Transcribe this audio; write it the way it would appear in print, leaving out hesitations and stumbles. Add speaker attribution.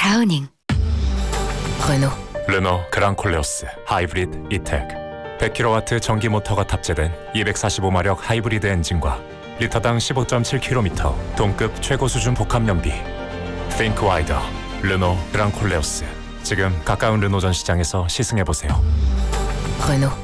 Speaker 1: 다우닝. 르노.
Speaker 2: 르노 그랑콜레오스 하이브리드 이텍 100kW 전기 모터가 탑재된 245마력 하이브리드 엔진과 리터당 15.7km 동급 최고 수준 복합 연비. Think wider. 르노 그랑콜레오스. 지금 가까운 르노 전 시장에서 시승해보세요.
Speaker 1: 르노.